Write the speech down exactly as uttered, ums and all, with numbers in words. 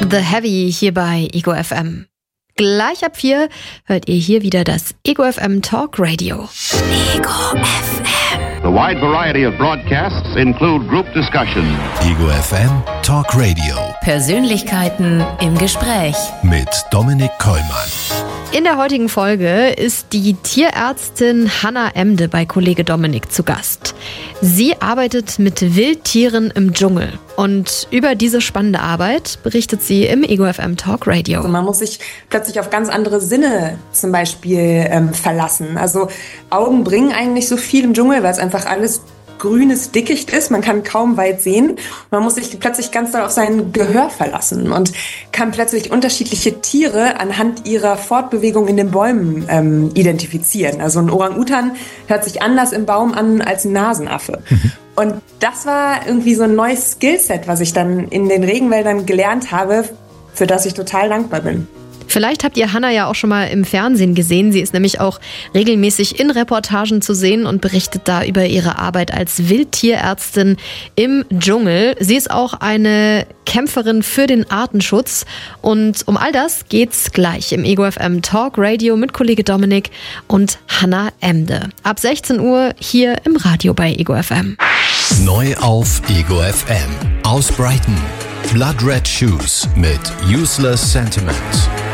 The Heavy hier bei Ego F M. Gleich ab vier hört ihr hier wieder das Ego F M Talk Radio. Ego F M. The wide variety of broadcasts include group discussion. Ego F M Talk Radio. Persönlichkeiten im Gespräch. Mit Dominik Kollmann. In der heutigen Folge ist die Tierärztin Hannah Emde bei Kollege Dominik zu Gast. Sie arbeitet mit Wildtieren im Dschungel. Und über diese spannende Arbeit berichtet sie im Ego F M Talk Radio. Also man muss sich plötzlich auf ganz andere Sinne zum Beispiel ähm, verlassen. Also Augen bringen eigentlich so viel im Dschungel, weil es einfach alles grünes Dickicht ist. Man kann kaum weit sehen. Man muss sich plötzlich ganz doll auf sein Gehör verlassen und kann plötzlich unterschiedliche Tiere anhand ihrer Fortbewegung in den Bäumen ähm, identifizieren. Also ein Orang-Utan hört sich anders im Baum an als ein Nasenaffe. Mhm. Und das war irgendwie so ein neues Skillset, was ich dann in den Regenwäldern gelernt habe, für das ich total dankbar bin. Vielleicht habt ihr Hannah ja auch schon mal im Fernsehen gesehen. Sie ist nämlich auch regelmäßig in Reportagen zu sehen und berichtet da über ihre Arbeit als Wildtierärztin im Dschungel. Sie ist auch eine Kämpferin für den Artenschutz. Und um all das geht's gleich im Ego F M Talk Radio mit Kollege Dominik und Hannah Emde. Ab sechzehn Uhr hier im Radio bei Ego F M. Neu auf Ego F M. Aus Brighton. Blood Red Shoes mit Useless Sentiment.